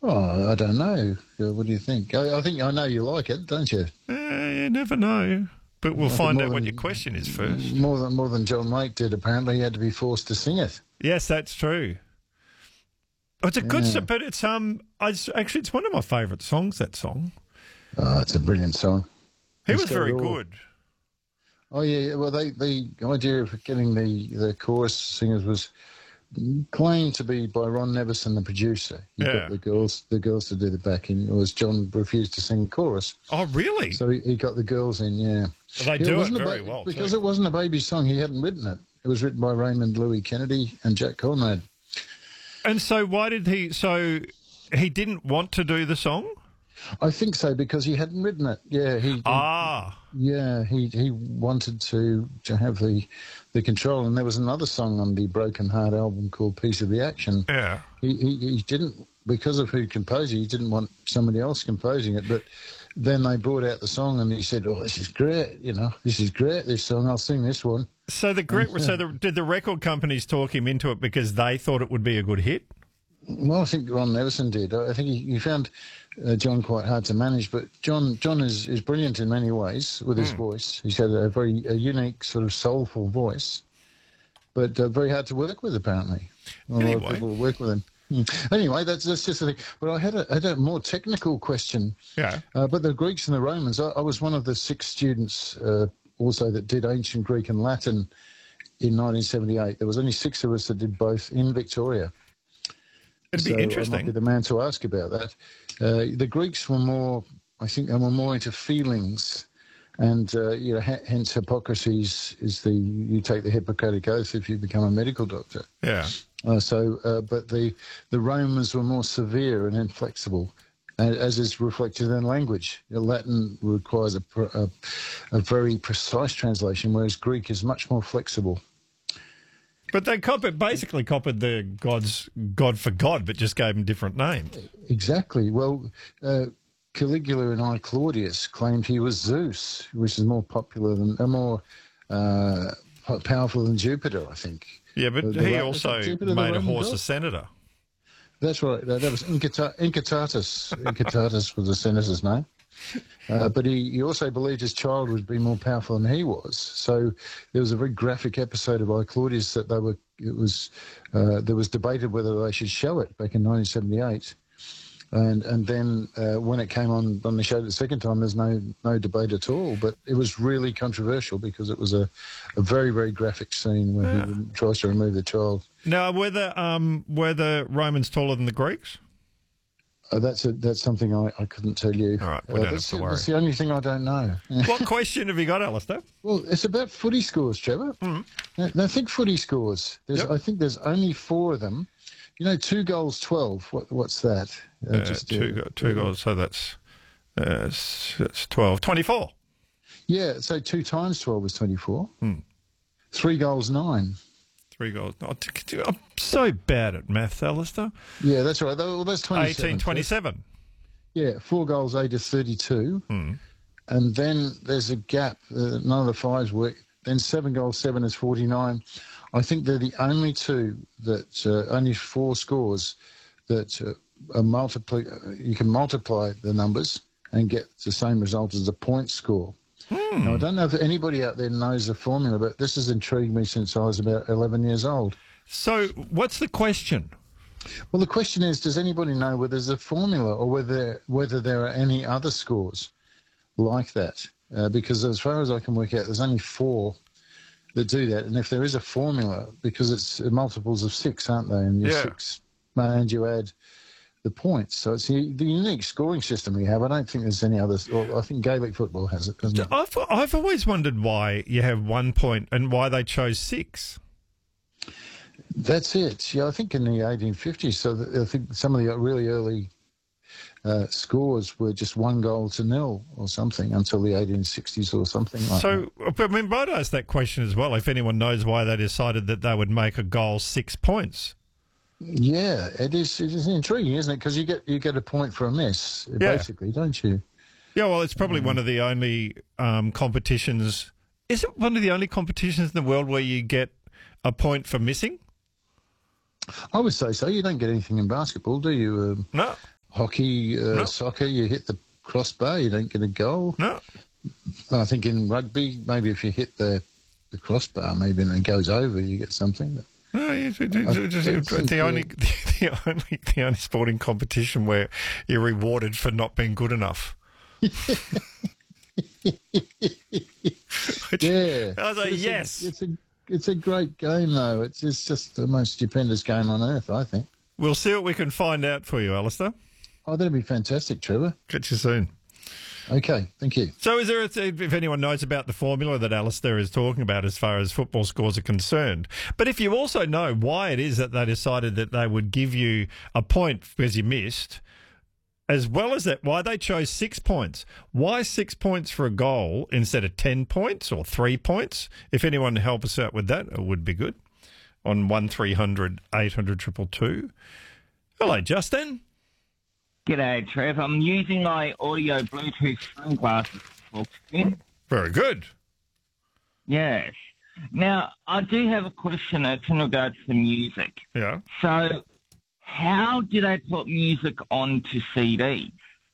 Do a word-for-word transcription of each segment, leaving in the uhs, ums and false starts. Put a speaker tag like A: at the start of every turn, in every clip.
A: Oh, I don't know. Uh, What do you think? I, I think I know you like it, don't you?
B: Eh, you never know. But we'll
A: I think
B: find
A: more
B: out what
A: than-
B: your question is first.
A: More than more than John Lake did. Apparently, he had to be forced to sing it.
B: Yes, that's true. Oh, it's a good
A: Yeah.
B: song, but it's um, it's, actually it's one of my favourite songs. That song.
A: Oh, it's a brilliant song.
B: He
A: It's
B: was
A: got
B: very
A: it all.
B: good.
A: Oh yeah, yeah, well, they, the idea of getting the, the chorus singers was claimed to be by Ron Nevison, the producer. He
B: Yeah.
A: got the girls the girls to do the backing, whereas John refused to sing chorus.
B: Oh, really?
A: So he, he got the girls in, yeah.
B: They
A: It
B: do it
A: wasn't a
B: very
A: ba-
B: well
A: because
B: too.
A: it wasn't a baby song. He hadn't written it. It was written by Raymond Louis Kennedy and Jack Conrad.
B: And so, why did he? So he didn't want to do the song.
A: I think so because he hadn't written it. Yeah, he.
B: Ah,
A: Yeah, he he wanted to to have the the control, and there was another song on the Broken Heart album called "Piece of the Action."
B: yeah.
A: He he, he didn't, because of who composed it, he didn't want somebody else composing it. But then they brought out the song, and he said, "Oh, this is great! You know, this is great. This song, I'll sing this one."
B: So the gre- so the, did the record companies talk him into it because they thought it would be a good hit?
A: Well, I think Ron Nevison did. I think he, he found uh, John quite hard to manage, but John John is, is brilliant in many ways with his voice. He's got a very a unique, sort of soulful voice, but uh, very hard to work with, apparently. A lot
B: Anyway.
A: of people work with him. Hmm. Anyway, that's, that's just the thing. But I had a, had a more technical question.
B: Yeah.
A: Uh, but the Greeks and the Romans, I, I was one of the six students uh, also that did ancient Greek and Latin in nineteen seventy-eight. There was only six of us that did both in Victoria.
B: It'd
A: So
B: be
A: I might
B: interesting.
A: be the man to ask about that. Uh, the Greeks were more, I think, they were more into feelings, and uh, you know, h- hence Hippocrates is the you take the Hippocratic oath if you become a medical doctor.
B: Yeah.
A: Uh, so, uh, but the the Romans were more severe and inflexible, a- as is reflected in language. Latin requires a, pr- a a very precise translation, whereas Greek is much more flexible.
B: But they copied, basically copied the gods, God for God, but just gave them different names.
A: Exactly. Well, uh, Caligula and I Claudius claimed he was Zeus, which is more popular than, uh, more uh, po- powerful than Jupiter, I think.
B: Yeah, but
A: Uh, the
B: he
A: Ro-
B: also
A: Jupiter, the
B: made a
A: Roman
B: horse
A: god?
B: a senator.
A: That's right. That, that was Incita- Incitatus. Incitatus was the senator's name. Uh, but he, he also believed his child would be more powerful than he was. So there was a very graphic episode of I Claudius that they were. It was uh, there was debated whether they should show it back in nineteen seventy-eight, and and then uh, when it came on on the show the second time, there's no no debate at all. But it was really controversial because it was a, a very very graphic scene where
B: Yeah.
A: he tries to remove the child.
B: Now, were the um, were the Romans taller than the Greeks?
A: Uh, that's a, that's something I, I couldn't tell you.
B: All right, we
A: Uh,
B: don't have
A: that's,
B: to
A: the-
B: worry.
A: that's the only thing I don't know.
B: What question have you got, Alistair?
A: Well, it's about footy scores, Trevor. Mm. Now, now think footy scores. There's,
B: Yep.
A: I think there's only four of them. You know, two goals, twelve. What, what's that? Uh,
B: Uh,
A: just,
B: two,
A: uh,
B: go- two goals, so that's uh, s- that's twelve. twenty-four.
A: Yeah, so two times twelve is twenty-four.
B: Hmm.
A: Three goals, nine.
B: Three goals. Oh, t- t- I'm so bad at maths, Alistair.
A: Yeah, that's right. Well, that's twenty-seven.
B: eighteen, twenty-seven.
A: Yeah, four goals, eight is thirty-two.
B: Hmm.
A: And then there's a gap. Uh, none of the fives work. Then seven goals, seven is forty-nine. I think they're the only two that, uh, only four scores that uh, are multiply, you can multiply the numbers and get the same result as the point score.
B: Hmm.
A: Now, I don't know if anybody out there knows the formula, but this has intrigued me since I was about eleven years old.
B: So, what's the question?
A: Well, the question is, does anybody know whether there's a formula or whether whether there are any other scores like that? Uh, because as far as I can work out, there's only four that do that. And if there is a formula, because it's multiples of six, aren't they? And you
B: Yeah.
A: six, and you add the points. So it's the, the unique scoring system we have. I don't think there's any others. Well, I think Gaelic football has it, doesn't it?
B: I've I've always wondered why you have one point and why they chose six.
A: That's it. Yeah, I think in the eighteen fifties, so the, I think some of the really early uh, scores were just one goal to nil or something until the eighteen sixties or something like that.
B: So, I mean, I'd ask that question as well. If anyone knows why they decided that they would make a goal six points.
A: Yeah, it is. It is intriguing, isn't it? Because you get you get a point for a miss,
B: Yeah.
A: basically, don't you?
B: Yeah, well, it's probably one of the only um, competitions. Is it one of the only competitions in the world where you get a point for missing?
A: I would say so. You don't get anything in basketball, do you? Um,
B: No.
A: hockey, uh,
B: No.
A: soccer, you hit the crossbar, you don't get a goal.
B: No.
A: I think in rugby, maybe if you hit the, the crossbar, maybe and it goes over, you get something. But
B: No, it's, it's,
A: I
B: it's, it's,
A: don't think
B: the only
A: you-
B: the only the only sporting competition where you're rewarded for not being good enough.
A: yeah,
B: I was like,
A: It's a-
B: yes.
A: it's a it's a great game though. It's it's just the most stupendous game on earth, I think.
B: We'll see what we can find out for you, Alistair.
A: Oh, that'd be fantastic, Trevor.
B: Catch you soon.
A: Okay, thank you.
B: So, is there, a, if anyone knows about the formula that Alistair is talking about as far as football scores are concerned, but if you also know why it is that they decided that they would give you a point because you missed, as well as that, why they chose six points. Why six points for a goal instead of ten points or three points? If anyone to help us out with that, it would be good. On one three hundred eight hundred two two two. Hello, Justin.
C: G'day, Trev. I'm using my audio Bluetooth sunglasses to talk to you.
B: Very good.
C: Yes. Now, I do have a question that's in regards to music.
B: Yeah.
C: So, how do they put music onto C Ds?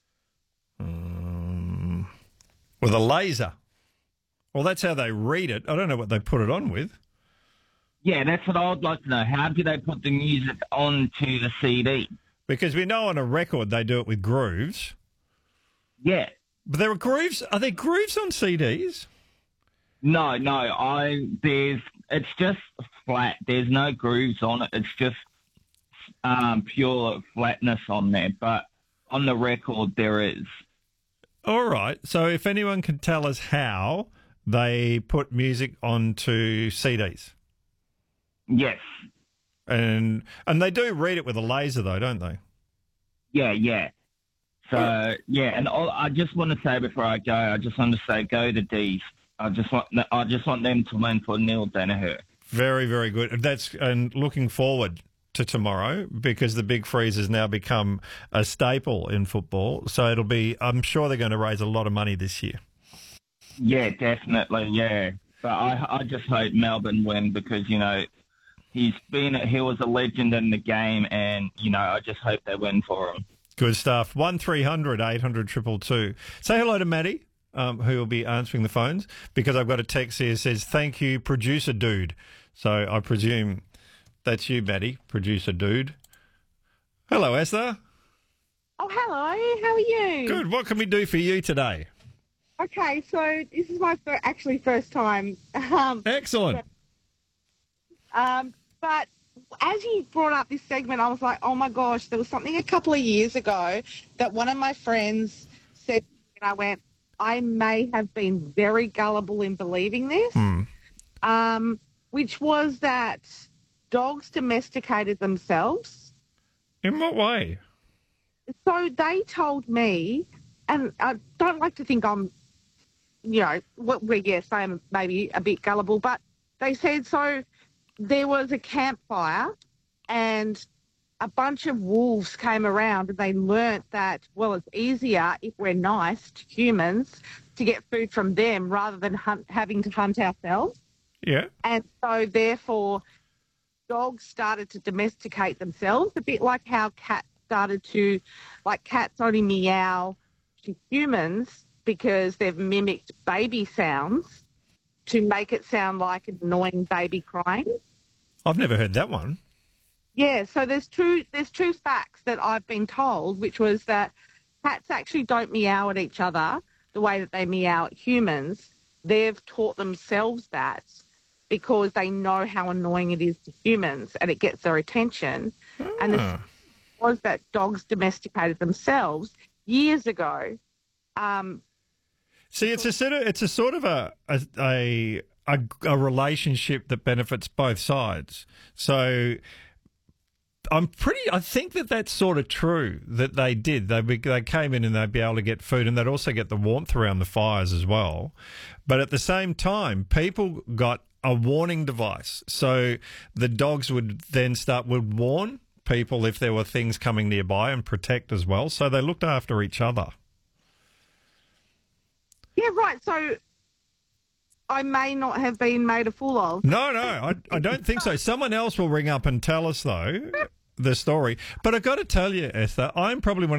B: Um, with a laser. Well, that's how they read it. I don't know what they put it on with.
C: Yeah, that's what I would like to know. How do they put the music onto the C D?
B: Because we know on a record they do it with grooves.
C: Yeah.
B: But there are grooves. Are there grooves on C Ds?
C: No, no. I there's it's just flat. There's no grooves on it. It's just um, pure flatness on there. But on the record, there is.
B: All right. So if anyone can tell us how they put music onto C Ds.
C: Yes.
B: And and they do read it with a laser, though, don't they?
C: Yeah, yeah. So yeah, and all, I just want to say before I go, I just want to say go to D's. I just want I just want them to win for Neil Danaher.
B: Very, very good. That's and looking forward to tomorrow because the Big Freeze has now become a staple in football. So it'll be. I'm sure they're going to raise a lot of money this year.
C: Yeah, definitely. Yeah, but I I just hope Melbourne win because you know he's been he was a legend in the game, and you know I just hope they win for him.
B: Good stuff. One three hundred eight hundred two two two. Say hello to Maddie, um, who will be answering the phones, because I've got a text here that says, thank you, producer dude. So I presume that's you, Maddie, producer dude. Hello, Esther.
D: Oh, hello. How are you?
B: Good. What can we do for you today?
D: Okay, so this is my fir- actually first time. Um,
B: Excellent.
D: um, but as you brought up this segment, I was like, oh my gosh, there was something a couple of years ago that one of my friends said, and I went, I may have been very gullible in believing this,
B: Hmm.
D: um, which was that dogs domesticated themselves.
B: In what way?
D: So they told me, and I don't like to think I'm, you know, what we yes, I am maybe a bit gullible, but they said so. There was a campfire, and a bunch of wolves came around, and they learnt that well, it's easier if we're nice to humans to get food from them rather than hunt, having to hunt ourselves.
B: Yeah.
D: And so, therefore, dogs started to domesticate themselves, a bit like how cats started to, like cats only meow to humans because they've mimicked baby sounds to make it sound like an annoying baby crying.
B: I've never heard that one.
D: Yeah, so there's two there's two facts that I've been told, which was that cats actually don't meow at each other the way that they meow at humans. They've taught themselves that because they know how annoying it is to humans and it gets their attention.
B: Ah.
D: And the was that dogs domesticated themselves years ago. Um,
B: See, it's a sort of it's a sort of a a, a a a relationship that benefits both sides. So I'm pretty. I think that that's sort of true that they did. They be, they came in and they'd be able to get food, and they'd also get the warmth around the fires as well. But at the same time, people got a warning device, so the dogs would then start would warn people if there were things coming nearby and protect as well. So they looked after each other.
D: yeah, right. So I may not have been made a fool of.
B: No, no, I, I don't think so. Someone else will ring up and tell us, though, the story. But I've got to tell you, Esther, I'm probably one of